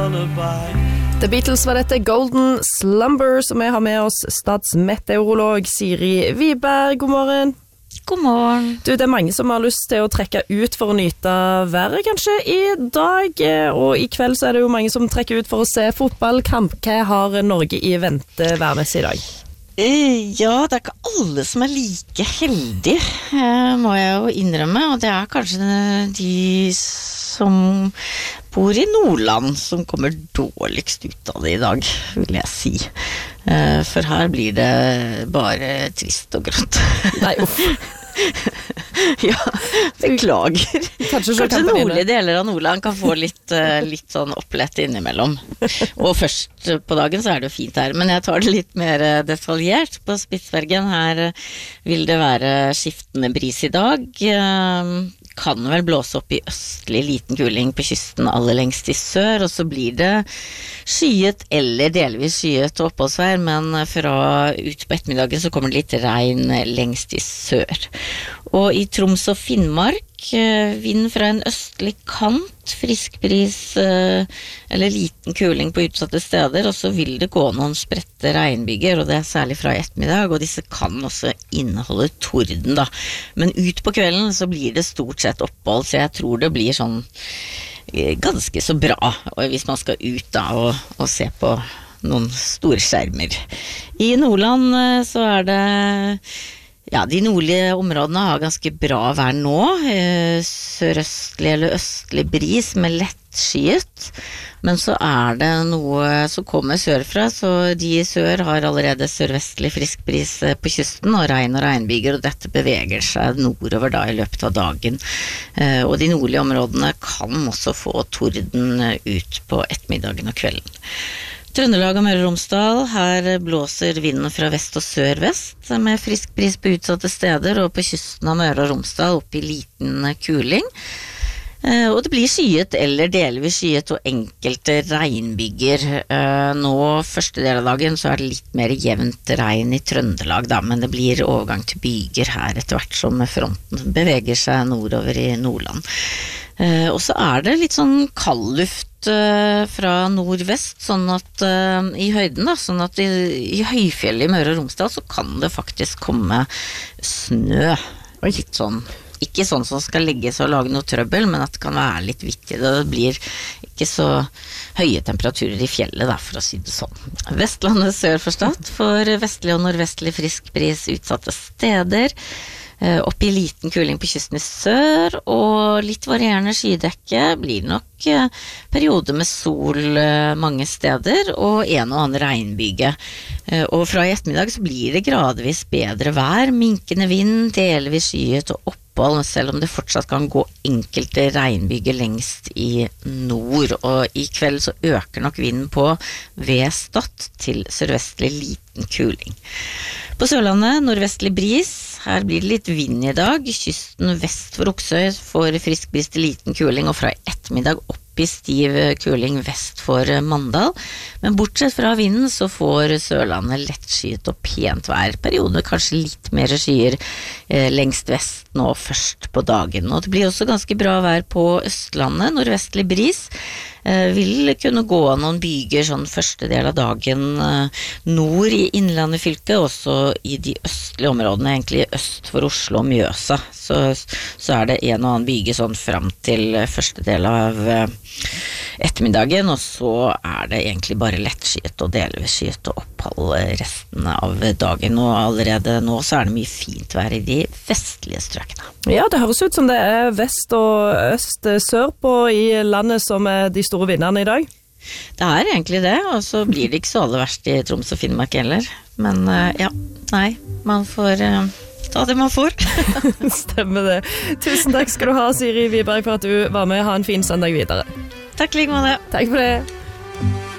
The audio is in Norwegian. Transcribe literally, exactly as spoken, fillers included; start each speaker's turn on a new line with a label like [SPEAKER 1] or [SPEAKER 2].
[SPEAKER 1] lullaby.
[SPEAKER 2] The Beatles var dette, Golden Slumber, som vi har med oss statsmeteorolog Siri Wiberg. God morgen.
[SPEAKER 3] God morgen.
[SPEAKER 2] Du, det er mange som har lyst til å trekke ut for å nyte været kanskje i dag, og i kveld så er det jo mange som trekker ut for å se fotballkamp. Hva har Norge i vente værmessig i dag?
[SPEAKER 3] Ja, det er ikke alle som er like heldige, må jeg jo innrømme, og det er kanskje de som bor i Nordland som kommer dårligst ut av det i dag, vil jeg si. For her blir det bare trist og grått.
[SPEAKER 2] Nei, uff.
[SPEAKER 3] Ja, beklager.
[SPEAKER 2] Kanskje,
[SPEAKER 3] Kanskje nordlige deler av Nordland kan få litt, litt sånn opplett innimellom. Og først på dagen så er det jo fint her, men jeg tar det litt mer detaljert. På Spitsbergen her vil det være skiftende bris i dag. Kan vel blåse opp i østlig liten kuling på kysten aller lengst i sør, og så blir det skyet eller delvis skyet og oppholdsvær, men fra ut på ettermiddagen så kommer det litt regn lengst i sør. Og i Troms og Finnmark, vind fra en østlig kant, frisk bris eller liten kuling på utsatte steder, og så vil det gå noen spredte regnbyger, og det er særlig fra i ettermiddag, og disse kan også inneholde torden da. Men ut på kvelden så blir det stort sett opphold, så jeg tror det blir sånn ganske så bra, hvis man skal ut da og, og se på noen store skjermer. I Nordland så er det Ja, de nordlige områdene har ganske bra vær nå, sørøstlig eller østlig bris med lett skyet, men så er det noe som kommer sørfra, så de i sør har allerede sørvestlig frisk bris på kysten, og regn og regnbyger, og dette beveger seg nordover da i løpet av dagen. Og de nordlige områdene kan også få torden ut på ettermiddagen og kvelden. Trøndelag og Møre og Romsdal, her blåser vinden fra vest og sørvest med frisk bris på utsatte steder, og på kysten av Møre og Romsdal opp i liten kuling. Og det blir skyet eller delvis skyet og enkelte regnbyger. Nå første del av dagen så er det litt mer jevnt regn i Trøndelag da, men det blir overgang til byger her etter hvert som fronten beveger seg nordover i Nordland. Og så er det litt sånn kald luft fra nordvest, sånn at uh, i høyden da, sånn at i, i høyfjellet i Møre og Romsdal så kan det faktisk komme snø. Litt sånn, ikke sånn som skal legges og lage noe trøbbel, men at det kan være litt vittig. Det blir ikke så høye temperaturer i fjellet da, for å si det sånn. Vestlandet sør for Stad, for vestlig og nordvestlig frisk bris utsatte steder. Opp i liten kuling på kysten i sør, og litt varierende skydekke, blir nok perioder med sol mange steder, og en og annen regnbyge. Og fra i ettermiddag så blir det gradvis bedre vær, minkende vind, delvis skyet og opphold, selv om det fortsatt kan gå enkelte regnbyger lengst i nord. Og i kveld så øker nok vinden på ved Stad til sørvestlig liten kuling. På Sørlandet, nordvestlig bris, her blir det litt vind i dag. Kysten vest for Oksøy får frisk bris til liten kuling, og fra ettermiddag opp i stiv kuling vest for Mandal. Men bortsett fra vinden så får Sørlandet lettskyet og pent vær. Perioder kanskje litt mer skyer eh, lengst vest nå først på dagen. Og det blir også ganske bra vær på Østlandet, nordvestlig bris. Vil kunne gå noen byger sånn første del av dagen nord i Innlandet fylke, også i de østlige områdene, egentlig øst for Oslo og Mjøsa. Så, så er det en og annen byge sånn frem til første del av ettermiddagen, og så er det egentlig bare lettskyet og delvis skyet og opphold resten av dagen. Og allerede nå så er det mye fint vær i de vestlige strøkene.
[SPEAKER 2] Ja, det høres ut som det er vest og øst sør på i landet som er de store vinnerne i dag.
[SPEAKER 3] Det er egentlig det, og så blir det ikke så aller verst i Troms og Finnmark heller. Men ja, nei, man får uh, ta det man får.
[SPEAKER 2] Stemmer det. Tusen takk skal du ha, Siri Wiberg, for at du var med. Ha en fin søndag videre.
[SPEAKER 3] Takk like med det.
[SPEAKER 2] Takk for det.